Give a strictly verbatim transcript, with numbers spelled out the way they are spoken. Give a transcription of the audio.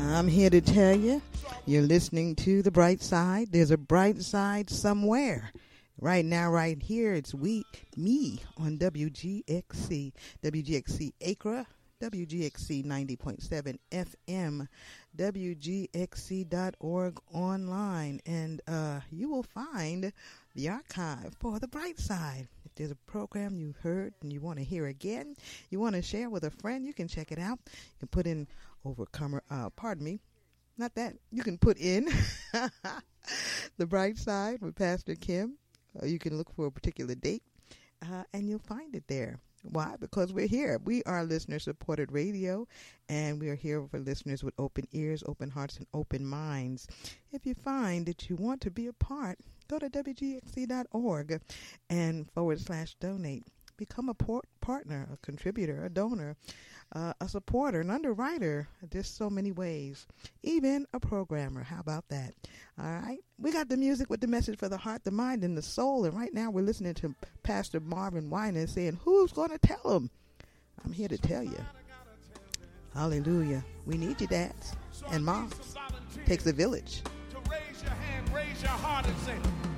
I'm here to tell you, you're listening to The Bright Side. There's a bright side somewhere. Right now, right here, it's we, me on W G X C, W G X C Acra, W G X C ninety point seven F M, W G X C dot org online, and uh, you will find the archive for The Bright Side. If there's a program you heard and you want to hear again, you want to share with a friend, you can check it out. You can put in Overcomer, uh, pardon me, not that. You can put in The Bright Side with Pastor Kim. Uh, you can look for a particular date, uh, and you'll find it there. Why? Because we're here. We are listener-supported radio, and we are here for listeners with open ears, open hearts, and open minds. If you find that you want to be a part, go to W G X C dot org and forward slash donate. Become a port- partner, a contributor, a donor, uh, a supporter, an underwriter. There's so many ways. Even a programmer. How about that? All right. We got the music with the message for the heart, the mind, and the soul. And right now we're listening to Pastor Marvin Winans saying, who's going to tell him? I'm here to tell you. Hallelujah. We need you, dads and moms. Takes a village. To raise your hand, raise your heart and say,